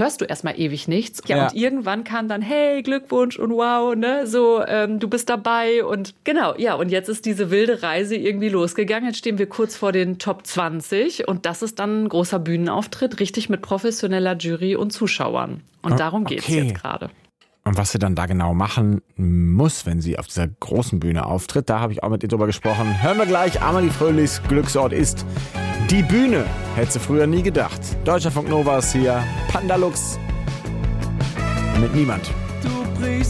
hörst du erstmal ewig nichts. Ja, und irgendwann kam dann, hey, Glückwunsch und wow, ne, so, du bist dabei und genau, ja, und jetzt ist diese wilde Reise irgendwie losgegangen. Jetzt stehen wir kurz vor den Top 20 und das ist dann ein großer Bühnenauftritt, richtig mit professioneller Jury und Zuschauern. Und darum geht's jetzt gerade. Und was sie dann da genau machen muss, wenn sie auf dieser großen Bühne auftritt, da habe ich auch mit ihr drüber gesprochen. Hören wir gleich. Amelie Fröhlichs Glücksort ist die Bühne. Hätte sie früher nie gedacht. Deutscher Funk Nova ist hier. Pandalux mit Niemand. Du brichst